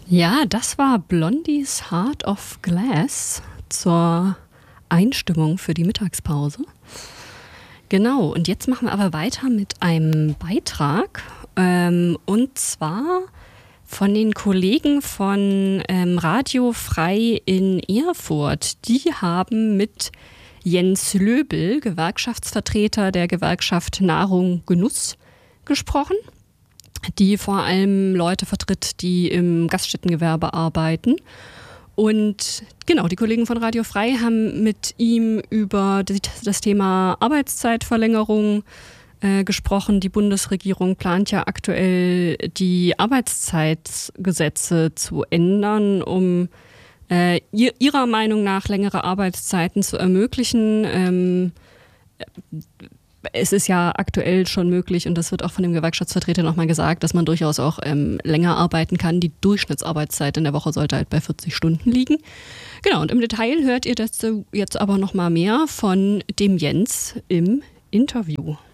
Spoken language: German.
Ja, das war Blondies Heart of Glass zur Einstimmung für die Mittagspause. Genau, und jetzt machen wir aber weiter mit einem Beitrag, und zwar von den Kollegen von Radio Frei in Erfurt. Die haben mit Jens Löbel, Gewerkschaftsvertreter der Gewerkschaft Nahrung Genuss, gesprochen, die vor allem Leute vertritt, die im Gaststättengewerbe arbeiten. Und genau, die Kollegen von Radio Frei haben mit ihm über das Thema Arbeitszeitverlängerung gesprochen. Die Bundesregierung plant ja aktuell, die Arbeitszeitgesetze zu ändern, um ihrer Meinung nach längere Arbeitszeiten zu ermöglichen. Es ist ja aktuell schon möglich, und das wird auch von dem Gewerkschaftsvertreter nochmal gesagt, dass man durchaus auch länger arbeiten kann. Die Durchschnittsarbeitszeit in der Woche sollte halt bei 40 Stunden liegen. Genau, und im Detail hört ihr dazu jetzt aber nochmal mehr von dem Jens im Interview.